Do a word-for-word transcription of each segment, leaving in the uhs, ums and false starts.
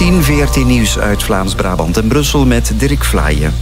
tien, V R T Nieuws uit Vlaams-Brabant en Brussel met Dirk Vlaaien.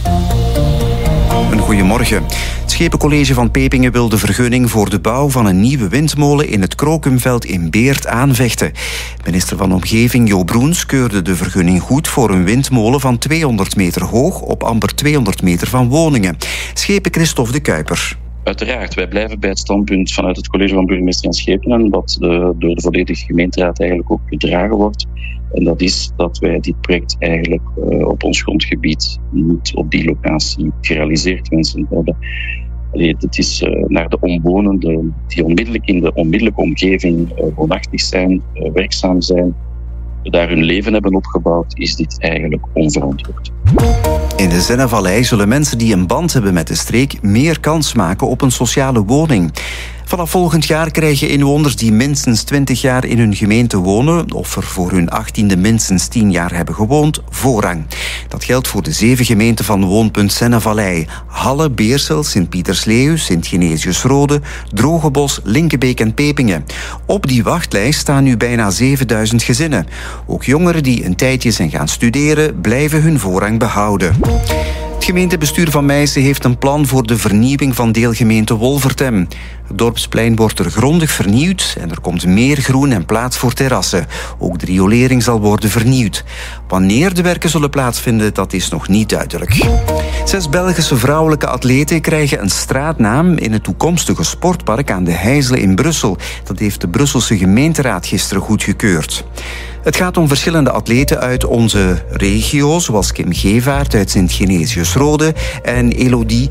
Een goeiemorgen. Het Schepencollege van Pepingen wil de vergunning voor de bouw van een nieuwe windmolen in het Krokumveld in Beert aanvechten. Minister van Omgeving Jo Broens keurde de vergunning goed voor een windmolen van tweehonderd meter hoog op amper tweehonderd meter van woningen. Schepen Christophe de Kuiper. Uiteraard, wij blijven bij het standpunt vanuit het college van burgemeester en schepenen dat de, door de volledige gemeenteraad eigenlijk ook gedragen wordt. En dat is dat wij dit project eigenlijk uh, op ons grondgebied niet op die locatie gerealiseerd wensen hebben. Allee, het is uh, naar de omwonenden die onmiddellijk in de onmiddellijke omgeving uh, woonachtig zijn, uh, werkzaam zijn, daar hun leven hebben opgebouwd, is dit eigenlijk onverantwoord. In de Zennevallei zullen mensen die een band hebben met de streek meer kans maken op een sociale woning. Vanaf volgend jaar krijgen inwoners die minstens twintig jaar in hun gemeente wonen of er voor hun achttiende minstens tien jaar hebben gewoond, voorrang. Dat geldt voor de zeven gemeenten van Woonpunt Zennevallei: Halle, Beersel, Sint-Pietersleeuw, Sint-Genesius-Rode, Drogebos, Linkebeek en Pepingen. Op die wachtlijst staan nu bijna zevenduizend gezinnen. Ook jongeren die een tijdje zijn gaan studeren, blijven hun voorrang behouden. Het gemeentebestuur van Meissen heeft een plan voor de vernieuwing van deelgemeente Wolvertem. Het dorpsplein wordt er grondig vernieuwd en er komt meer groen en plaats voor terrassen. Ook de riolering zal worden vernieuwd. Wanneer de werken zullen plaatsvinden, dat is nog niet duidelijk. Zes Belgische vrouwelijke atleten krijgen een straatnaam in het toekomstige sportpark aan de Heijzel in Brussel. Dat heeft de Brusselse gemeenteraad gisteren goedgekeurd. Het gaat om verschillende atleten uit onze regio, zoals Kim Gevaert uit Sint-Genesius-Rode en Elodie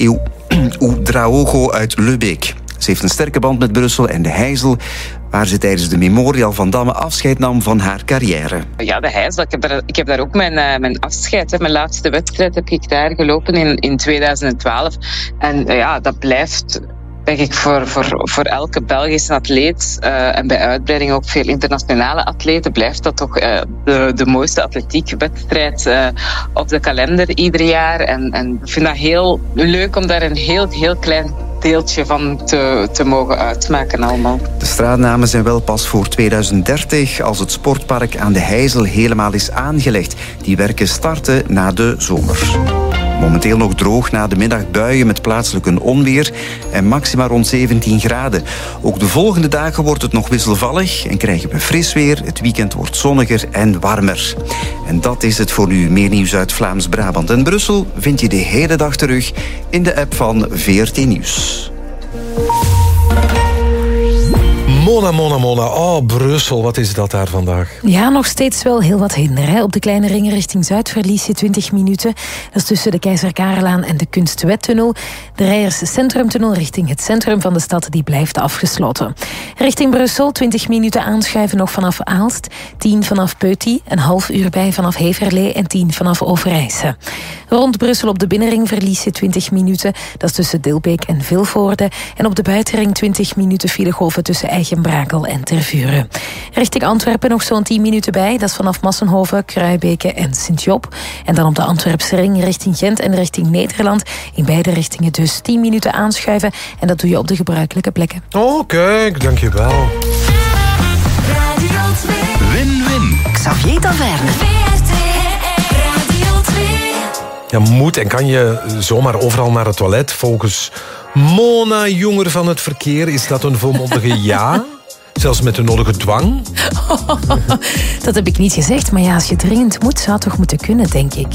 Oudraogo uit Lübeck. Ze heeft een sterke band met Brussel en de Heijzel, waar ze tijdens de Memorial van Damme afscheid nam van haar carrière. Ja, de Heijzel. Ik heb daar, ik heb daar ook mijn, uh, mijn afscheid, hè. Mijn laatste wedstrijd heb ik daar gelopen in, in tweeduizend twaalf. En uh, ja, dat blijft, denk ik, voor, voor, voor elke Belgische atleet uh, en bij uitbreiding ook veel internationale atleten, blijft dat toch uh, de, de mooiste atletiekwedstrijd uh, op de kalender ieder jaar. En, en ik vind dat heel leuk om daar een heel, heel klein deeltje van te, te mogen uitmaken allemaal. De straatnamen zijn wel pas voor tweeduizend dertig, als het sportpark aan de Heijzel helemaal is aangelegd. Die werken starten na de zomer. Momenteel nog droog, na de middag buien met plaatselijk een onweer en maxima rond zeventien graden. Ook de volgende dagen wordt het nog wisselvallig en krijgen we fris weer. Het weekend wordt zonniger en warmer. En dat is het voor nu. Meer nieuws uit Vlaams-Brabant en Brussel vind je de hele dag terug in de app van V R T Nieuws. Mona, Mona, Mona. Oh, Brussel, wat is dat daar vandaag? Ja, nog steeds wel heel wat hinder. Hè? Op de kleine ring richting Zuid verlies je twintig minuten. Dat is tussen de Keizer Karelaan en de Kunstwettunnel. De Rijers Centrumtunnel richting het centrum van de stad, die blijft afgesloten. Richting Brussel, twintig minuten aanschuiven nog vanaf Aalst, tien vanaf Peuty, een half uur bij vanaf Heverlee en tien vanaf Overijse. Rond Brussel op de binnenring verlies je twintig minuten. Dat is tussen Dilbeek en Vilvoorde. En op de buitenring twintig minuten filegolven tussen Eigenbrakel en Tervuren. Richting Antwerpen nog zo'n tien minuten bij. Dat is vanaf Massenhoven, Kruibeke en Sint-Job. En dan op de Antwerpse ring richting Gent en richting Nederland. In beide richtingen dus tien minuten aanschuiven. En dat doe je op de gebruikelijke plekken. Oh, kijk, dankjewel. Win-win. Xavier Taverne. Ja, moet en kan je zomaar overal naar het toilet? Volgens Mona Jonger van het Verkeer is dat een volmondige ja. Zelfs met de nodige dwang. Dat heb ik niet gezegd, maar ja, als je dringend moet, zou het toch moeten kunnen, denk ik.